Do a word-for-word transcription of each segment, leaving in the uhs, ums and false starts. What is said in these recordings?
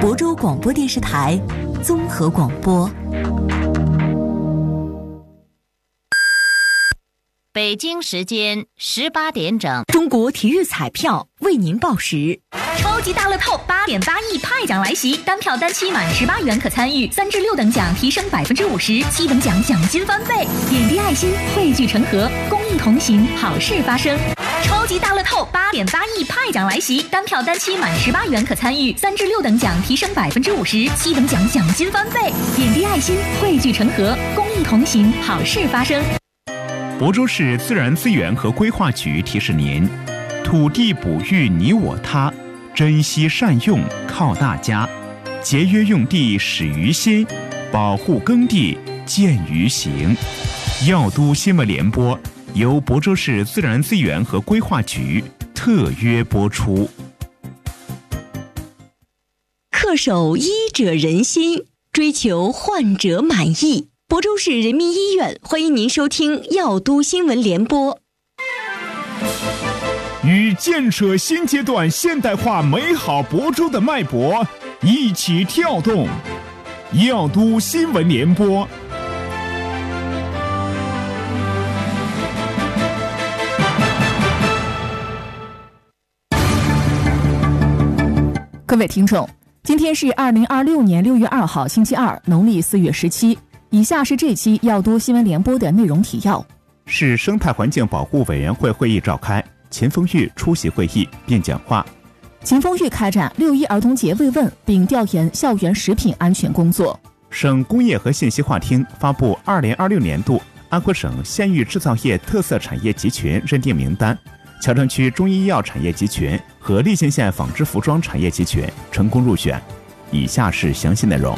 亳州广播电视台综合广播。 北京时间十八点整， 中国体育彩票为您报时。 超级大乐透八点八亿派奖来袭，单票单期满十八元可参与，三至六等奖提升百分之五十，七等奖奖金翻倍。点滴爱心，汇聚成河，公益同行，好事发生。超级大乐透八点八亿派奖来袭，单票单期满十八元可参与，三至六等奖提升百分之五十，七等奖奖金翻倍。点滴爱心，汇聚成河，公益同行，好事发生。 亳州市自然资源和规划局提示您：土地哺育你我他，珍惜善用靠大家，节约用地始于心，保护耕地见于行。药都新闻联播由亳州市自然资源和规划局特约播出。 恪守医者仁心，追求患者满意。亳州市人民医院欢迎您收听药都新闻联播。 与建设新阶段现代化美好亳州的脉搏一起跳动，药都新闻联播。 各位听众，今天是二零二六年六月二号星期二，农历四月十七。以下是这期药都新闻联播的内容提要。 市生态环境保护委员会会议召开，秦凤玉出席会议并讲话。 秦凤玉开展六一儿童节慰问并调研校园食品安全工作。 省工业和信息化厅发布二零二六年度安徽省县域制造业特色产业集群认定名单，谯城区中医药产业集群和利津县纺织服装产业集群成功入选。以下是详细内容。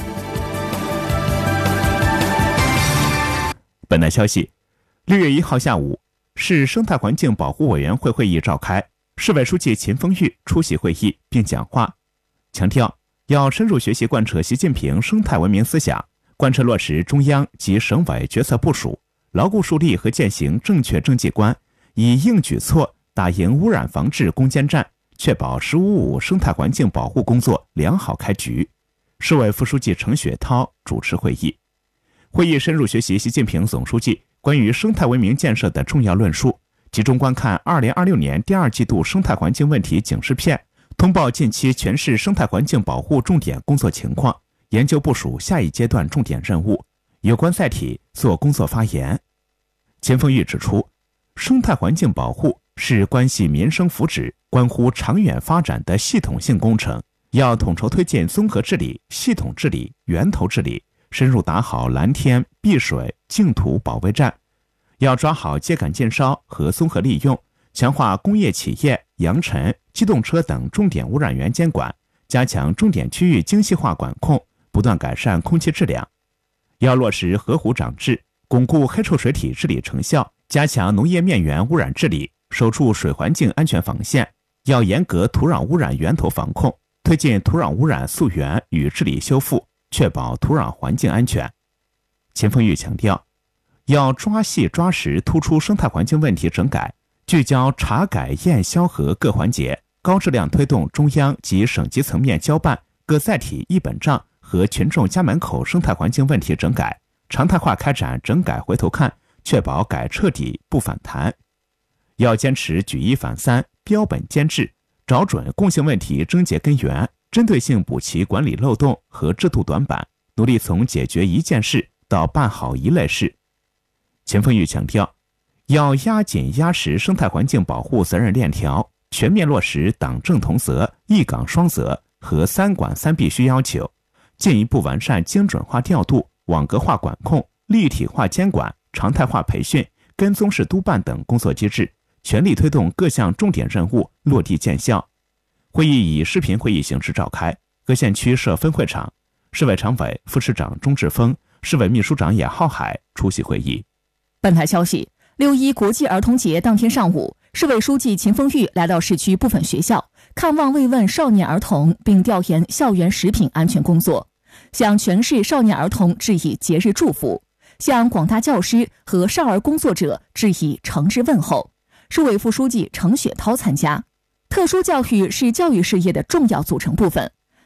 本台消息，六月一号下午，市生态环境保护委员会会议召开，市委书记秦凤玉出席会议并讲话，强调要深入学习贯彻习近平生态文明思想，贯彻落实中央及省委决策部署，牢固树立和践行正确政绩观，以硬举措打赢污染防治攻坚战，确保“十五五”生态环境保护工作良好开局。市委副书记程雪涛主持会议。会议深入学习习近平总书记关于生态文明建设的重要论述，集中观看二零二六年第二季度生态环境问题警示片，通报近期全市生态环境保护重点工作情况，研究部署下一阶段重点任务。有关载体做工作发言。秦凤玉指出，生态环境保护是关系民生福祉、关乎长远发展的系统性工程，要统筹推进综合治理、系统治理、源头治理，深入打好蓝天、碧水、净土保卫战，要抓好秸秆禁烧和综合利用，强化工业企业、扬尘、机动车等重点污染源监管，加强重点区域精细化管控，不断改善空气质量。要落实河湖长治，巩固黑臭水体治理成效，加强农业面源污染治理，守住水环境安全防线。要严格土壤污染源头防控，推进土壤污染溯源与治理修复，确保土壤环境安全。秦凤玉强调，要抓细抓实突出生态环境问题整改，聚焦查改验消核各环节，高质量推动中央及省级层面交办各载体一本账和群众家门口生态环境问题整改，常态化开展整改回头看，确保改彻底不反弹。要坚持举一反三，标本兼治，找准共性问题症结根源，针对性补齐管理漏洞和制度短板，努力从解决一件事到办好一类事。秦凤玉强调，要压紧压实生态环境保护责任链条，全面落实党政同责、一岗双责和三管三必须要求，进一步完善精准化调度、网格化管控、立体化监管、常态化培训、跟踪式督办等工作机制，全力推动各项重点任务落地见效。会议以视频会议形式召开，各县区设分会场，市委常委、副市长钟志峰、市委秘书长严浩海出席会议。 本台消息，六一国际儿童节当天上午，市委书记秦凤玉来到市区部分学校，看望慰问少年儿童，并调研校园食品安全工作，向全市少年儿童致以节日祝福，向广大教师和少儿工作者致以诚挚问候。市委副书记程雪涛参加。特殊教育是教育事业的重要组成部分，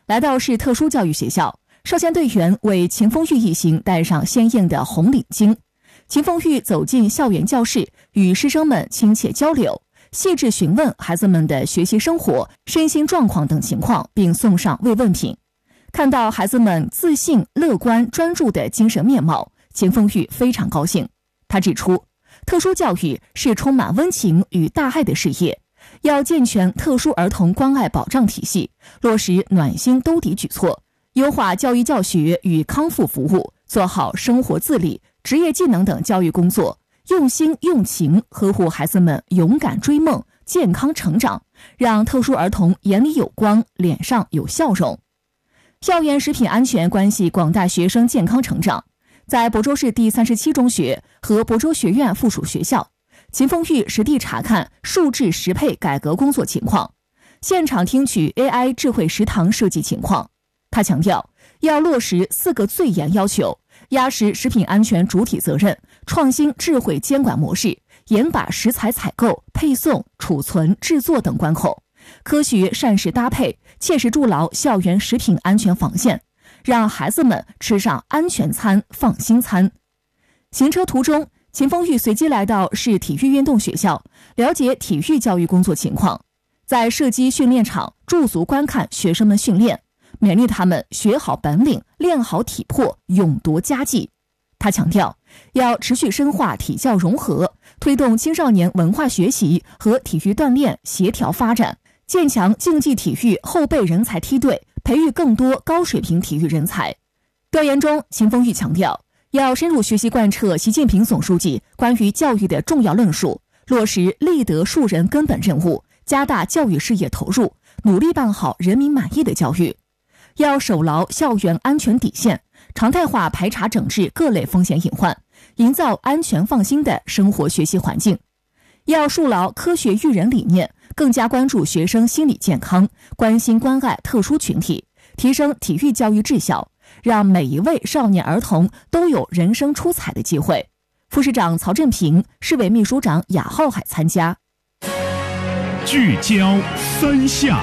来到市特殊教育学校，少先队员为秦风玉一行戴上鲜艳的红领巾。秦风玉走进校园教室，与师生们亲切交流，细致询问孩子们的学习生活、身心状况等情况，并送上慰问品。看到孩子们自信、乐观、专注的精神面貌，秦风玉非常高兴。他指出，特殊教育是充满温情与大爱的事业，要健全特殊儿童关爱保障体系，落实暖心兜底举措，优化教育教学与康复服务，做好生活自理、职业技能等教育工作，用心用情呵护孩子们勇敢追梦、健康成长，让特殊儿童眼里有光、脸上有笑容。校园食品安全关系广大学生健康成长。在亳州市第三十七中学和亳州学院附属学校，秦风玉实地查看数质食配改革工作情况，现场听取 A I 智慧食堂设计情况。他强调，要落实四个最严要求，压实食品安全主体责任，创新智慧监管模式，严把食材采购、配送、储存、制作等关口，科学膳食搭配，切实筑牢校园食品安全防线，让孩子们吃上安全餐、放心餐。行车途中，秦风玉随机来到市体育运动学校，了解体育教育工作情况，在射击训练场驻足观看学生们训练，勉励他们学好本领，练好体魄，勇夺佳绩。他强调，要持续深化体教融合，推动青少年文化学习和体育锻炼协调发展，建强竞技体育后备人才梯队，培育更多高水平体育人才。调研中，秦风玉强调，要深入学习贯彻习近平总书记关于教育的重要论述，落实立德树人根本任务，加大教育事业投入，努力办好人民满意的教育。要守牢校园安全底线，常态化排查整治各类风险隐患，营造安全放心的生活学习环境。要树牢科学育人理念，更加关注学生心理健康，关心关爱特殊群体，提升体育教育质效，让每一位少年儿童都有人生出彩的机会。副市长曹振平、市委秘书长雅浩海参加。 聚焦三下。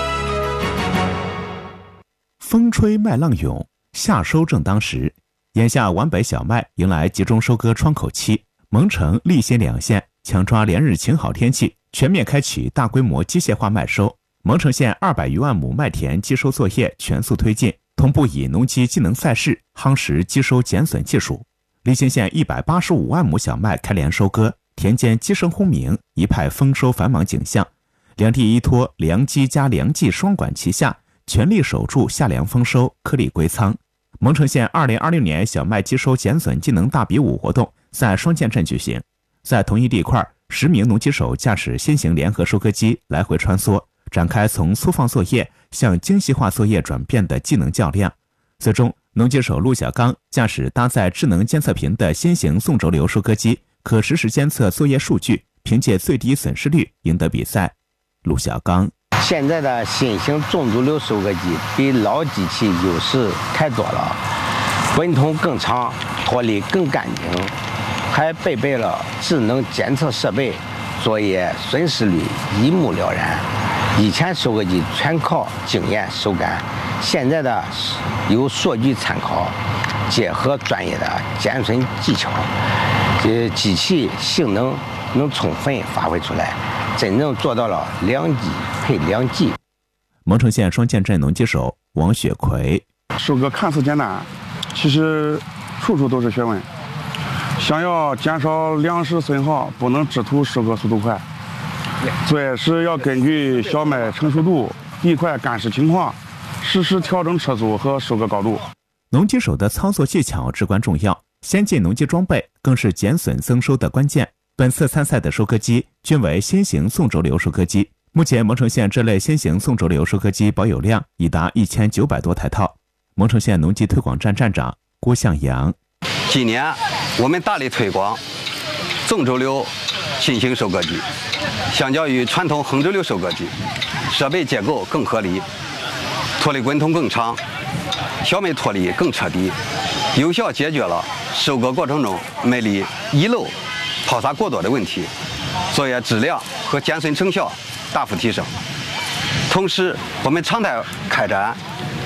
风吹麦浪涌，夏收正当时。眼下皖北小麦迎来集中收割窗口期，蒙城、利辛两县抢抓连日晴好天气，全面开启大规模机械化麦收。蒙城县二百余万亩麦田机收作业全速推进，同步以农机技能赛事夯实机收减损技术。利辛县一百八十五万亩小麦开连收割，田间鸡声轰鸣，一派丰收繁忙景象。两地依托粮机加粮技双管齐下，全力守住夏粮丰收，颗粒归仓。蒙城县二零二六年小麦机收减损技能大比武活动在双建镇举行，在同一地块，十名农机手驾驶新型联合收割机来回穿梭，展开从粗放作业向精细化作业转变的技能较量。最终，农机手陆小刚驾驶搭载智能监测屏的新型纵轴流收割机，可实时监测作业数据，凭借最低损失率赢得比赛。陆小刚： 现在的新型纵轴流收割机比老机器优势太多了，滚筒更长，脱离更干净，还配备了智能监测设备，作业损失率一目了然。以前收割机全靠经验收干，现在的有数据参考，结合专业的减损技巧，呃，机器性能能充分发挥出来，真正做到了两机配两技。 蒙城县双建镇农机手王雪奎： 收割看似简单，其实处处都是学问。想要减少粮食损耗，不能只图收割速度快，作业时要根据小麦成熟度、地块干湿情况，实时调整车速和收割高度。 农机手的操作技巧至关重要，先进农机装备更是减损增收的关键。本次参赛的收割机均为新型纵轴流收割机，目前蒙城县这类新型纵轴流收割机保有量已达一千九百多台套。蒙城县农机推广站站长郭向阳： 今年我们大力推广纵轴流新型收割机，相较于传统横轴流收割机，设备结构更合理，脱离滚筒更长，小麦脱离更彻底，有效解决了收割过程中麦粒遗漏、抛洒过多的问题，作业质量和减损成效大幅提升。同时，我们常态开展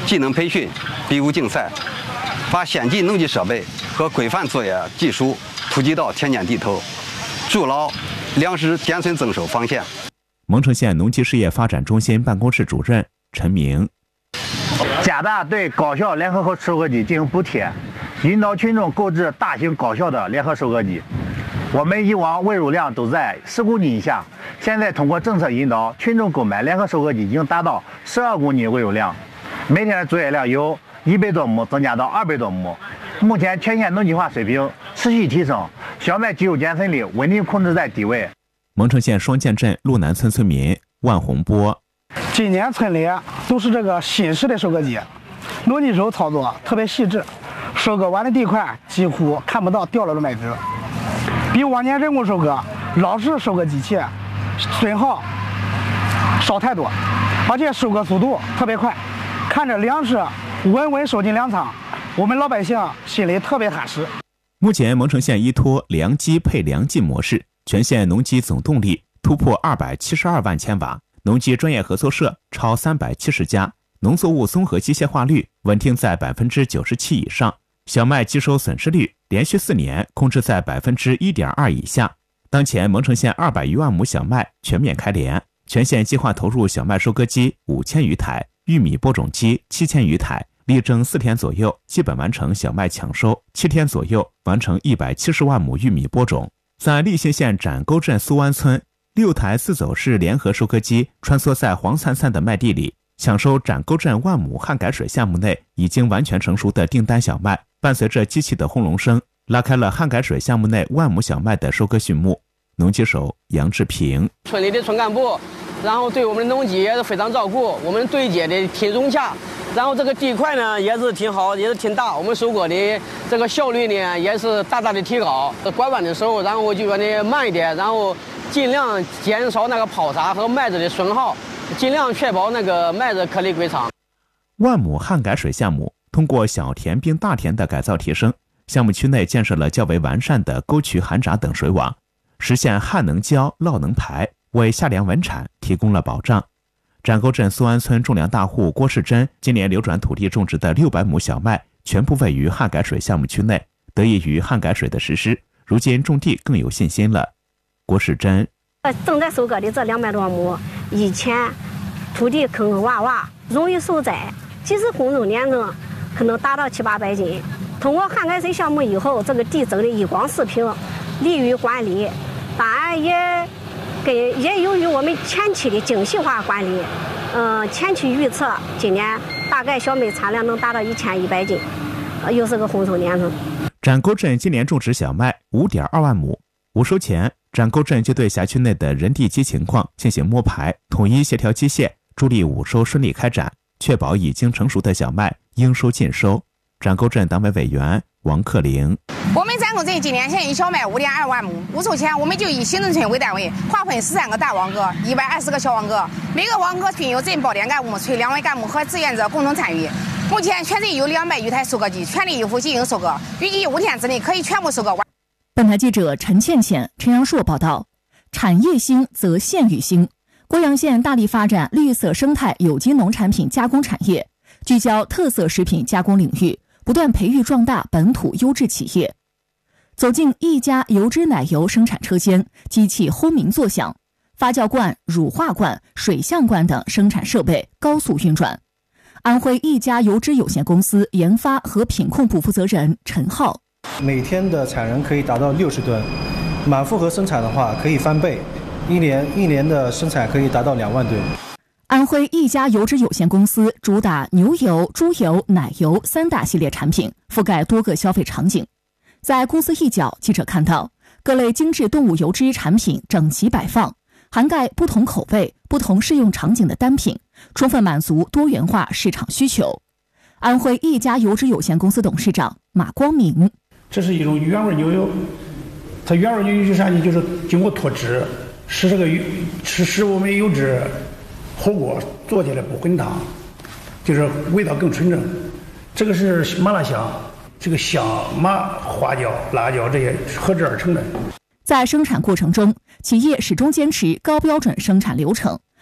技能培训、比武竞赛，把先进农机设备和规范作业技术普及到田间地头，筑牢粮食减损增收防线。 蒙城县农机事业发展中心办公室主任陈明， 加大对高效联合收割机进行补贴，引导群众购置大型高效的联合收割机。我们以往喂入量都在十公斤以下，现在通过政策引导，群众购买联合收割机已经达到十二公斤喂入量，每天的作业量由一百多亩增加到二百多亩。目前全县农机化水平持续提升，小麦机油减损率稳定控制在低位。 蒙城县双涧镇路南村村民万洪波， 今年村里都是这个新式的收割机，农机手操作特别细致，收割完的地块几乎看不到掉落的麦子，比往年人工收割老式收割机器损耗少太多，而且收割速度特别快，看着粮食稳稳收进粮仓，我们老百姓心里特别踏实。 目前蒙城县依托粮机配粮机模式，全县农机总动力突破二百七十二万千瓦，农机专业合作社超三百七十家，农作物综合机械化率稳定在百分之九十七以上，小麦机收损失率连续四年控制在百分之一点二以下。当前蒙城县二百余万亩小麦全面开镰，全县计划投入小麦收割机五千余台，玉米播种机七千余台，力争四天左右基本完成小麦抢收，七天左右完成一百七十万亩玉米播种。在利兴县展沟镇苏湾村，六台四走式联合收割机穿梭在黄灿灿的麦地里，抢收展沟镇万亩旱改水项目内已经完全成熟的订单小麦。伴随着机器的轰隆声，拉开了旱改水项目内万亩小麦的收割序幕。农机手杨志平， 村里的村干部，然后对我们的农机也是非常照顾，我们对接的挺融洽，然后这个地块呢也是挺好，也是挺大，我们收割的这个效率呢也是大大的提高。拐弯的时候，然后我就让你慢一点，然后尽量减少那个泡沙和麦子的损耗，尽量确保那个麦子颗粒归仓。 万亩旱改水项目通过小田并大田的改造提升，项目区内建设了较为完善的沟渠涵闸等水网，实现旱能浇、涝能排，为下粮稳产提供了保障。展沟镇苏安村种粮大户郭世珍今年流转土地种植的六百亩小麦全部位于旱改水项目区内，得益于旱改水的实施，如今种地更有信心了。郭世珍， 正在收割的这两百多亩，以前土地坑坑洼洼，容易受灾，即使公种年增可能达到七八百斤。通过旱改水项目以后，这个地增的一光四平，利于管理，当然也跟也由于我们前期的精细化管理，嗯、呃，前期预测今年大概小麦产量能达到一千一百斤，呃，又是个丰收年份。 展沟镇今年种植小麦五点二万亩，午收前，展沟镇就对辖区内的人地机情况进行摸排，统一协调机械，助力午收顺利开展，确保已经成熟的小麦应收尽收。展沟镇党委委员王克玲， 我们展沟镇今年现有小麦五点二万亩，午收前我们就以行政村为单位，划分十三个大网格，一百二十个小网格，每个网格均有镇保点干部、村两委干部和志愿者共同参与。目前全镇有两百余台收割机，全力以赴进行收割，预计五天之内可以全部收割完。 本台记者陈倩倩、陈阳硕报道。产业兴则县域兴，郭阳县大力发展绿色生态有机农产品加工产业，聚焦特色食品加工领域，不断培育壮大本土优质企业。走进一家油脂奶油生产车间，机器轰鸣作响，发酵罐、乳化罐、水象罐等生产设备高速运转。安徽一家油脂有限公司研发和品控部负责人陈浩， 每天的产能可以达到六十吨，满负荷生产的话可以翻倍，一年一年的生产可以达到两万吨。 安徽一家油脂有限公司主打牛油、猪油、奶油三大系列产品，覆盖多个消费场景。在公司一角，记者看到各类精致动物油脂产品整齐摆放，涵盖不同口味、不同适用场景的单品，充分满足多元化市场需求。安徽一家油脂有限公司董事长马光明， 这是一种原味牛油，它原味牛油是啥呢？就是经过脱脂，使这个使使我们油脂火锅做起来不滚烫，就是味道更纯正。这个是麻辣香，这个香麻、花椒、辣椒这些合制而成的。 在生产过程中，企业始终坚持高标准生产流程，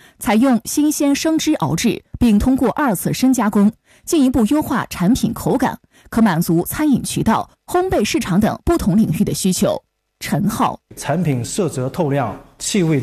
采用新鲜生脂熬制，并通过二次深加工，进一步优化产品口感，可满足餐饮渠道、烘焙市场等不同领域的需求。陈浩， 产品色泽透亮，气味